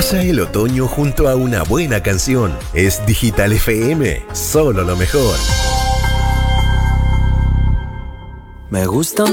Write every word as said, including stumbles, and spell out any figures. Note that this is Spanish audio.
Pasa el otoño junto a una buena canción. Es Digital F M, solo lo mejor. Me gustan